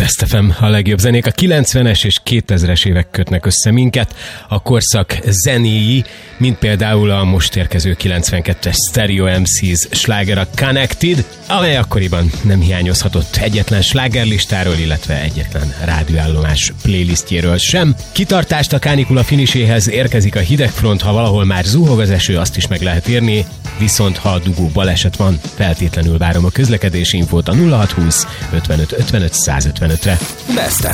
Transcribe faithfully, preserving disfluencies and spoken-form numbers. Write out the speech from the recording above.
Best ef em, a legjobb zenék. A kilencvenes és kétezres évek kötnek össze minket, a korszak zenéi, mint például a most érkező kilencvenkettes Stereo em cés sláger, a Connected, amely akkoriban nem hiányozhatott egyetlen slágerlistáról, illetve egyetlen rádióállomás playlistjéről sem. Kitartást a kánikula finiséhez, érkezik a hidegfront, ha valahol már zuhog az eső, azt is meg lehet írni, viszont ha a dugó baleset van, feltétlenül várom a közlekedési infót a nulla hat húsz ötvenöt ötvenöt százötvenötre. Best